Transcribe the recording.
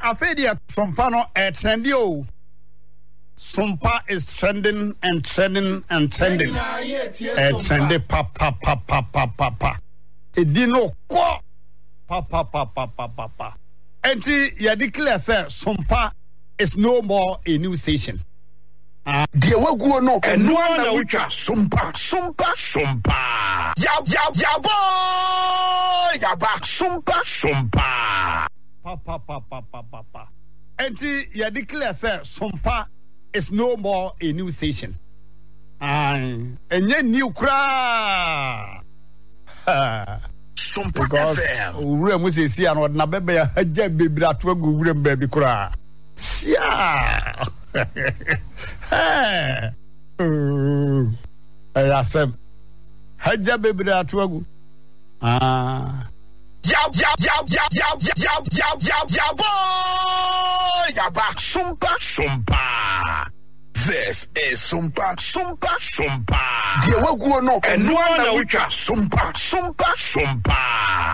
afedia sompa no trendy o. Sompa is trending and trending and trending. Trendy pa. Edino ko pa. Enti ya declare say Sompa is no more a new station. Die waguo no eno na wutwa Sompa. Yaba Sompa. Pa. Enti ya declare say Sompa is no more a new station. Enye new kra. Sompa FM. Ure mu se si an na bebe ya haja bebira to agu ure mbabi kra. Sia. Ayasem. Haja bebira to agu. Yaba Sompa. This is Sompa. Die waguo no eno na wutwa Sompa.